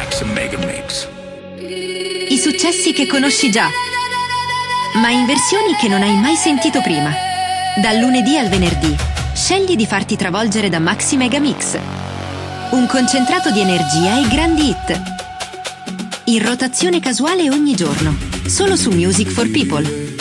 Mega Mix. I successi che conosci già, ma in versioni che non hai mai sentito prima. Dal lunedì al venerdì, scegli di farti travolgere da Maxi Mega Mix. Un concentrato di energia e grandi hit. In rotazione casuale ogni giorno, solo su Music for People.